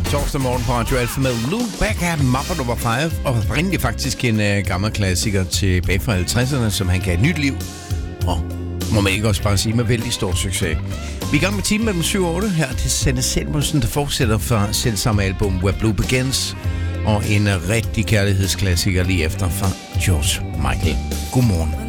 Torsdag morgen på Radio Alpha med Look Back at Mappa nummer 5. Og oprindeligt faktisk en gammel klassiker tilbage fra 50'erne, som han gav et nyt liv. Og må man ikke også bare sige med vældig stor succes. Vi er i gang med timen mellem 7 og 8. Her til Sanne Salomonsen, der fortsætter fra selv samme album Where Blue Begins. Og en rigtig kærlighedsklassiker lige efter fra George Michael. Godmorgen.